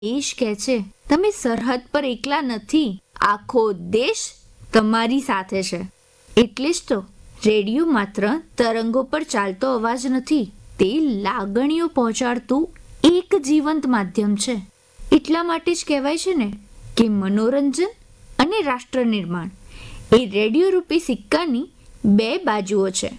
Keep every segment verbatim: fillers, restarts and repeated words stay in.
દેશ કહે છે તમે સરહદ પર એકલા નથી, આખો દેશ તમારી સાથે છે. એટલે જ તો રેડિયો માત્ર તરંગો પર ચાલતો અવાજ નથી, તે લાગણીઓ પહોંચાડતું એક જીવંત માધ્યમ છે. એટલા માટે જ કહેવાય છે ને કે મનોરંજન અને રાષ્ટ્ર નિર્માણ એ રેડિયો રૂપી સિક્કાની બે બાજુઓ છે.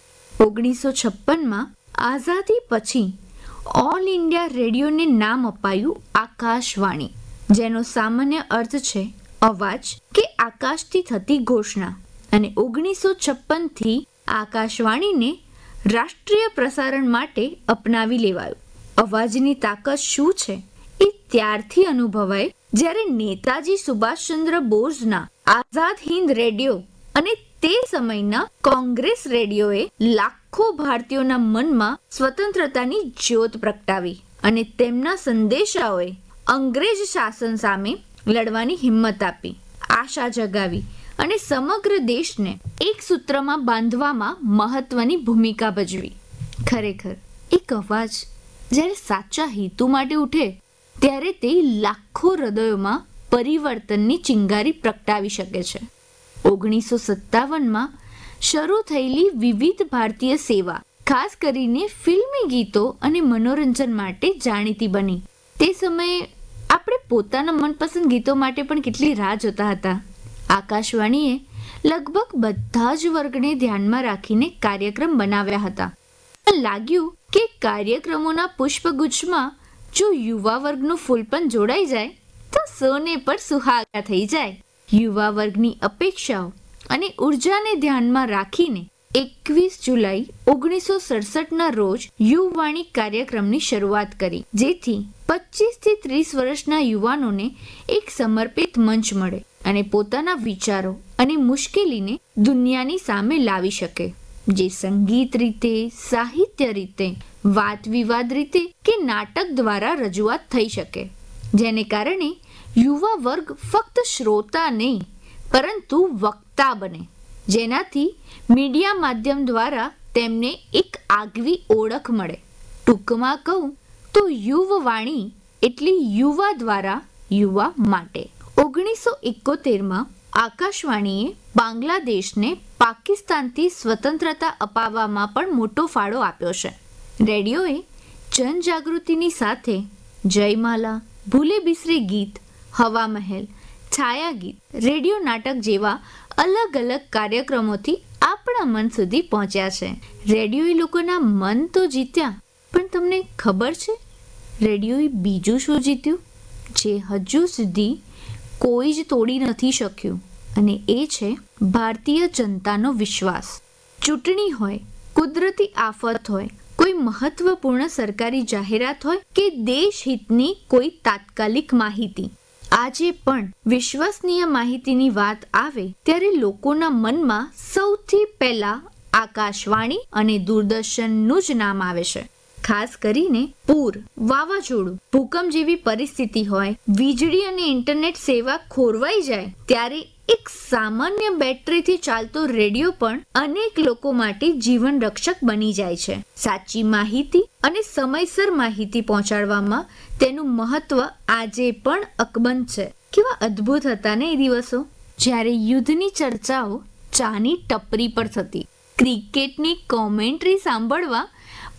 ઓગણીસો છપ્પનમાં આઝાદી પછી ઓલ ઇન્ડિયા રેડિયોને નામ અપાયું આકાશવાણી, જેનો સામાન્ય અર્થ છે અવાજ કે આકાશથી થતી ઘોષણા. અને ઓગણીસો છપ્પન થી આકાશવાણીને રાષ્ટ્રીય પ્રસારણ માટે અપનાવી લેવાયું. અવાજની તાકાત શું છે એ ત્યારથી અનુભવાય જ્યારે નેતાજી સુભાષચંદ્ર બોઝના આઝાદ હિન્દ રેડિયો અને તે સમયના કોંગ્રેસ રેડિયોએ લાખો ભારતીયોના મનમાં સ્વતંત્રતાની જ્યોત પ્રગટાવી અને તેમના સંદેશાઓએ અંગ્રેજ શાસન સામે લડવાની હિંમત આપી, આશા જગાવી અને સમગ્ર દેશને એક સૂત્રમાં બાંધવામાં મહત્વની ભૂમિકા ભજવી. ખરેખર એક અવાજ જ્યારે સાચા હેતુ માટે ઉઠે ત્યારે તે લાખો હૃદયોમાં પરિવર્તનની ચિંગારી પ્રગટાવી શકે છે. ઓગણીસો સત્તાવનમાં શરૂ થયેલી વિવિધ ભારતીય સેવા ખાસ કરીને ફિલ્મી ગીતો અને મનોરંજન માટે જાણીતી બની. તે સમયે આપણે પોતાના મનપસંદ ગીતો માટે પણ કેટલી રાહ જોતા હતા. આકાશવાણીએ લગભગ બધા જ વર્ગને ધ્યાનમાં રાખીને કાર્યક્રમ બનાવ્યા હતા. લાગ્યું કે કાર્યક્રમોના પુષ્પગુચ્છમાં જો યુવા વર્ગનું ફૂલ પણ જોડાઈ જાય તો સોને પર સુહાગા થઈ જાય. યુવા વર્ગની અપેક્ષાઓ અને ઉર્જાને ધ્યાનમાં રાખીને એકવીસ જુલાઈ ઓગણીસો સડસઠના રોજ યુવાણી કાર્યક્રમની શરૂઆત કરી, જેથી પચીસ થી ત્રીસ વર્ષના યુવાનોને એક સમર્પિત મંચ મળે અને પોતાના વિચારો અને મુશ્કેલીને દુનિયાની સામે લાવી શકે, જે સંગીત રીતે, સાહિત્ય રીતે, વાત વિવાદ રીતે કે નાટક દ્વારા રજૂઆત થઈ શકે, જેને કારણે યુવા વર્ગ ફક્ત શ્રોતા નહીં પરંતુ વક્તા બને, જેનાથી મીડિયા માધ્યમ દ્વારા તેમને એક આગવી ઓળખ મળે. ટૂંકમાં કહું તો યુવવાણી એટલે યુવા દ્વારા યુવા માટે. ઓગણીસો એકોતેરમાં આકાશવાણીએ બાંગ્લાદેશને પાકિસ્તાનથી સ્વતંત્રતા અપાવવામાં પણ મોટો ફાળો આપ્યો છે. રેડિયોએ જનજાગૃતિની સાથે જયમાલા, ભૂલે બિસરે ગીત, હવા મહેલ, છાયા ગીત, રેડિયો નાટક જેવા અલગ અલગ કાર્યક્રમોથી આપણા મન સુધી પહોંચ્યા છે. રેડિયોએ લોકોના મન તો જીત્યા, પણ તમને ખબર છે રેડિયોએ બીજું શું જીત્યું જે હજુ સુધી કોઈ જ તોડી નથી શક્યું? અને એ છે ભારતીય જનતાનો વિશ્વાસ. ચૂંટણી હોય, કુદરતી આફત હોય, કોઈ મહત્વપૂર્ણ સરકારી જાહેરાત હોય કે દેશહિતની કોઈ તાત્કાલિક માહિતી, આજે પણ વિશ્વસનીય માહિતીની વાત આવે ત્યારે લોકોના મનમાં સૌથી પહેલા આકાશવાણી અને દૂરદર્શનનું જ નામ આવે છે. ખાસ કરીને પૂર, વાવાઝોડું, ભૂકંપ જેવી પરિસ્થિતિ હોય, વીજળી અને ઇન્ટરનેટ સેવા ખોરવાઈ જાય ત્યારે એક સામાન્ય બેટરીથી ચાલતો રેડિયો પણ અનેક લોકો માટે જીવન રક્ષક બની જાય છે. સાચી માહિતી અને સમયસર માહિતી પહોંચાડવામાં તેનું મહત્વ આજે પણ અકબંધ છે. કેવા અદ્ભુત હતા ને એ દિવસો જ્યારે યુદ્ધની ચર્ચાઓ ચાની ટપરી પર થતી, ક્રિકેટની કોમેન્ટ્રી સાંભળવા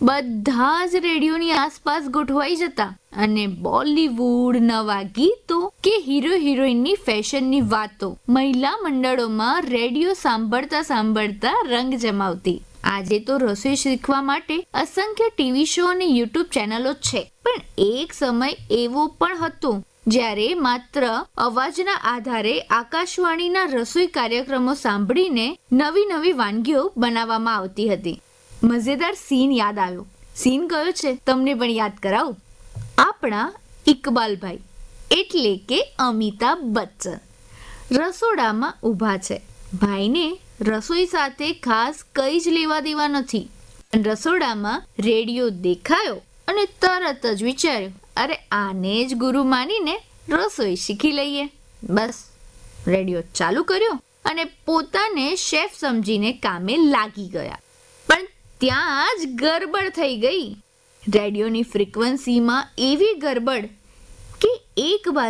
બધા જ રેડિયોની આસપાસ ગોઠવાઈ જતા અને બોલિવૂડ, નવા ગીતો કે હીરો હિરોઈનની ફેશનની વાતો મહિલા મંડળોમાં રેડિયો સાંભળતા સાંભળતા રંગ જમાવતી. આજે તો રસોઈ શીખવા માટે અસંખ્ય ટીવી શો અને યુટ્યુબ ચેનલો છે, પણ એક સમય એવો પણ હતો જ્યારે માત્ર અવાજના આધારે આકાશવાણીના રસોઈ કાર્યક્રમો સાંભળીને નવી નવી વાનગીઓ બનાવવામાં આવતી હતી. મજેદાર સીન યાદ આવ્યો. સીન કયો છે તમને પણ યાદ કરાવું. આપણા ઇકબાલભાઈ એટલે કે અમિતાભ બચ્ચન રસોડામાં ઊભા છે. ભાઈને રસોઈ સાથે ખાસ કઈ જ લેવા દેવા નથી, પણ રસોડામાં રેડિયો દેખાયો અને તરત જ વિચાર્યું, અરે આને જ ગુરુ માનીને રસોઈ શીખી લઈએ. બસ રેડિયો ચાલુ કર્યો અને પોતાને શેફ સમજીને કામે લાગી ગયા. પણ ત્યાં જ ગરબડ થઈ ગઈ. રેડિયોની ફ્રીક્વન્સીમાં એવી ગરબડ કે એક બાજુ